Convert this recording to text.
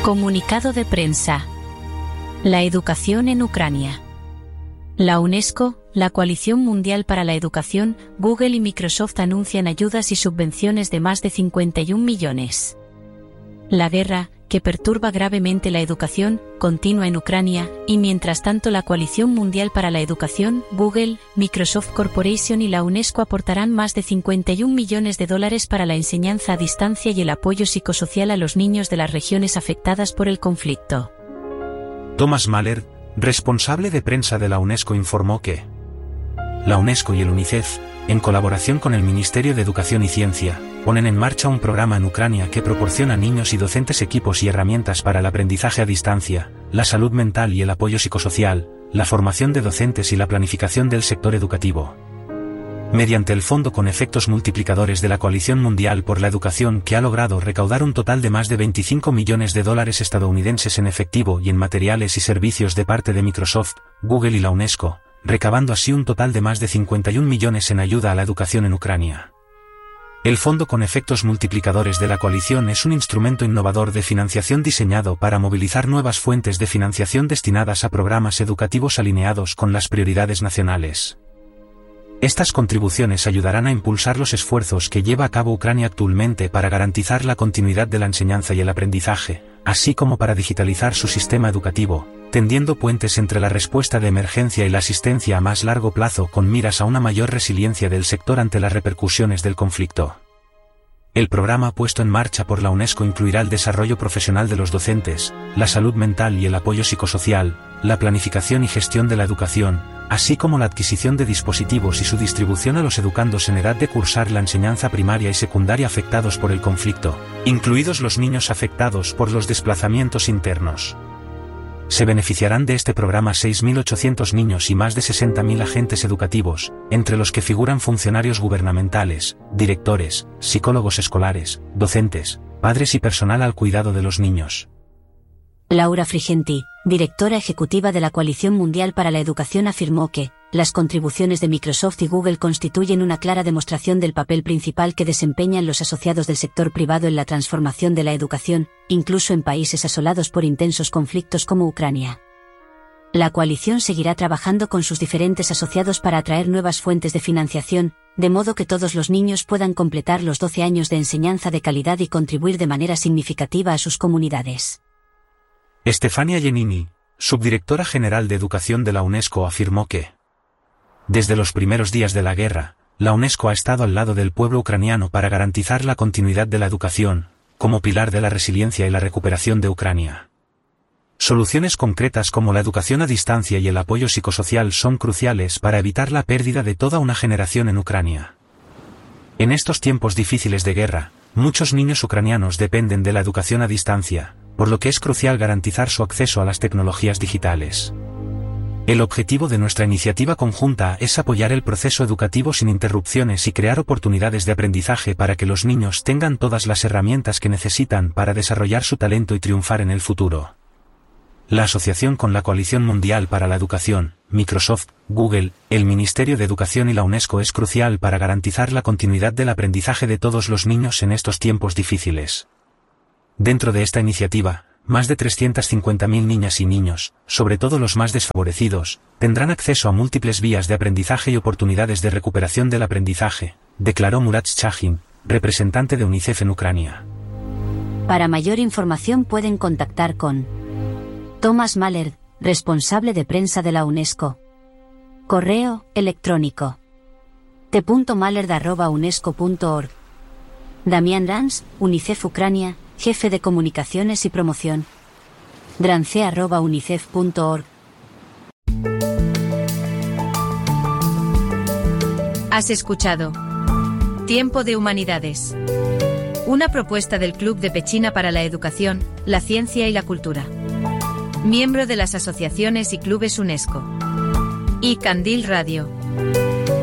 Comunicado de prensa. La educación en Ucrania. La UNESCO, la Coalición Mundial para la Educación, Google y Microsoft anuncian ayudas y subvenciones de más de 51 millones. La guerra, que perturba gravemente la educación, continúa en Ucrania, y mientras tanto la Coalición Mundial para la Educación, Google, Microsoft Corporation y la UNESCO aportarán más de 51 millones de dólares para la enseñanza a distancia y el apoyo psicosocial a los niños de las regiones afectadas por el conflicto. Thomas Mahler, responsable de prensa de la UNESCO, informó que la UNESCO y el UNICEF, en colaboración con el Ministerio de Educación y Ciencia, ponen en marcha un programa en Ucrania que proporciona a niños y docentes equipos y herramientas para el aprendizaje a distancia, la salud mental y el apoyo psicosocial, la formación de docentes y la planificación del sector educativo. Mediante el Fondo con Efectos Multiplicadores de la Coalición Mundial por la Educación, que ha logrado recaudar un total de más de 25 millones de dólares estadounidenses en efectivo y en materiales y servicios de parte de Microsoft, Google y la UNESCO, recabando así un total de más de 51 millones en ayuda a la educación en Ucrania. El Fondo con Efectos Multiplicadores de la Coalición es un instrumento innovador de financiación diseñado para movilizar nuevas fuentes de financiación destinadas a programas educativos alineados con las prioridades nacionales. Estas contribuciones ayudarán a impulsar los esfuerzos que lleva a cabo Ucrania actualmente para garantizar la continuidad de la enseñanza y el aprendizaje, así como para digitalizar su sistema educativo, tendiendo puentes entre la respuesta de emergencia y la asistencia a más largo plazo con miras a una mayor resiliencia del sector ante las repercusiones del conflicto. El programa puesto en marcha por la UNESCO incluirá el desarrollo profesional de los docentes, la salud mental y el apoyo psicosocial, la planificación y gestión de la educación, así como la adquisición de dispositivos y su distribución a los educandos en edad de cursar la enseñanza primaria y secundaria afectados por el conflicto, incluidos los niños afectados por los desplazamientos internos. Se beneficiarán de este programa 6.800 niños y más de 60.000 agentes educativos, entre los que figuran funcionarios gubernamentales, directores, psicólogos escolares, docentes, padres y personal al cuidado de los niños. Laura Frigenti, directora ejecutiva de la Coalición Mundial para la Educación, afirmó que las contribuciones de Microsoft y Google constituyen una clara demostración del papel principal que desempeñan los asociados del sector privado en la transformación de la educación, incluso en países asolados por intensos conflictos como Ucrania. La coalición seguirá trabajando con sus diferentes asociados para atraer nuevas fuentes de financiación, de modo que todos los niños puedan completar los 12 años de enseñanza de calidad y contribuir de manera significativa a sus comunidades. Stefania Giannini, subdirectora general de Educación de la UNESCO, afirmó que desde los primeros días de la guerra, la UNESCO ha estado al lado del pueblo ucraniano para garantizar la continuidad de la educación, como pilar de la resiliencia y la recuperación de Ucrania. Soluciones concretas como la educación a distancia y el apoyo psicosocial son cruciales para evitar la pérdida de toda una generación en Ucrania. En estos tiempos difíciles de guerra, muchos niños ucranianos dependen de la educación a distancia, por lo que es crucial garantizar su acceso a las tecnologías digitales. El objetivo de nuestra iniciativa conjunta es apoyar el proceso educativo sin interrupciones y crear oportunidades de aprendizaje para que los niños tengan todas las herramientas que necesitan para desarrollar su talento y triunfar en el futuro. La asociación con la Coalición Mundial para la Educación, Microsoft, Google, el Ministerio de Educación y la UNESCO es crucial para garantizar la continuidad del aprendizaje de todos los niños en estos tiempos difíciles. Dentro de esta iniciativa, más de 350.000 niñas y niños, sobre todo los más desfavorecidos, tendrán acceso a múltiples vías de aprendizaje y oportunidades de recuperación del aprendizaje, declaró Murat Shahim, representante de UNICEF en Ucrania. Para mayor información pueden contactar con Thomas Mahler, responsable de prensa de la UNESCO. Correo electrónico t.mahler@unesco.org. Damián Rans, UNICEF Ucrania, jefe de comunicaciones y promoción. drance@unicef.org. Has escuchado Tiempo de Humanidades, una propuesta del Club de Pechina para la Educación, la Ciencia y la Cultura, miembro de las asociaciones y clubes UNESCO, y Candil Radio.